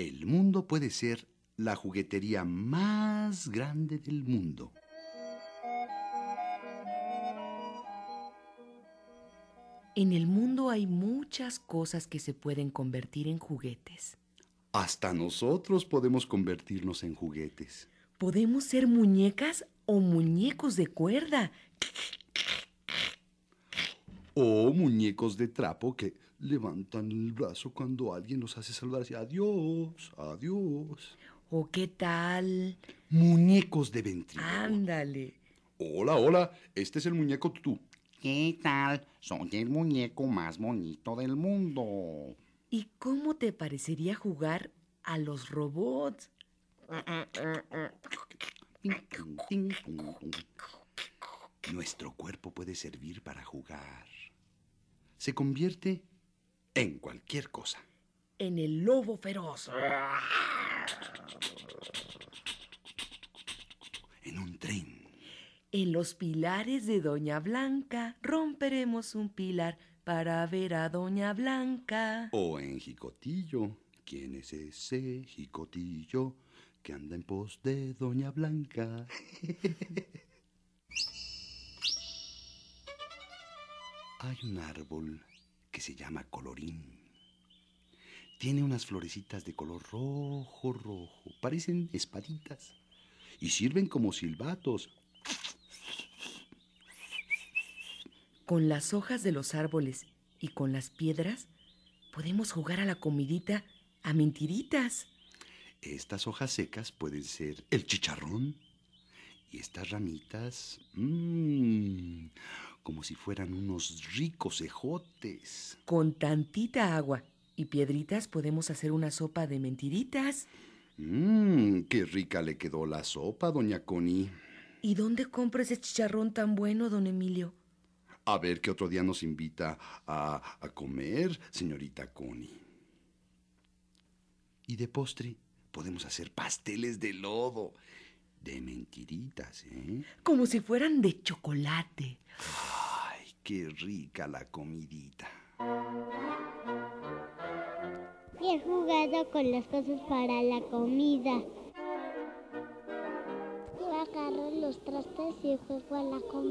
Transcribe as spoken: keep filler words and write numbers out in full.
El mundo puede ser la juguetería más grande del mundo. En el mundo hay muchas cosas que se pueden convertir en juguetes. Hasta nosotros podemos convertirnos en juguetes. Podemos ser muñecas o muñecos de cuerda. O muñecos de trapo que levantan el brazo cuando alguien los hace saludar así, adiós, adiós. ¿O qué tal? Muñecos de ventrílogo. Ándale. Hola, hola, este es el muñeco Tutú. ¿Qué tal? Soy el muñeco más bonito del mundo. ¿Y cómo te parecería jugar a los robots? Ting, ting, ting, tum, tum. Nuestro cuerpo puede servir para jugar. Se convierte en cualquier cosa. En el lobo feroz. En un tren. En los pilares de Doña Blanca romperemos un pilar para ver a Doña Blanca. O en Jicotillo. ¿Quién es ese Jicotillo que anda en pos de Doña Blanca? Hay un árbol que se llama colorín. Tiene unas florecitas de color rojo, rojo. Parecen espaditas y sirven como silbatos. Con las hojas de los árboles y con las piedras podemos jugar a la comidita, a mentiritas. Estas hojas secas pueden ser el chicharrón y estas ramitas, mmm, como si fueran unos ricos ejotes. Con tantita agua y piedritas podemos hacer una sopa de mentiritas. Mmm, qué rica le quedó la sopa, doña Connie. ¿Y dónde compra ese chicharrón tan bueno, don Emilio? A ver qué otro día nos invita a, a comer, señorita Connie. Y de postre podemos hacer pasteles de lodo, de mentiritas, ¿eh? Como si fueran de chocolate. Ay, qué rica la comidita. He jugado con las cosas para la comida. Yo agarro los trastes y juego a la comida.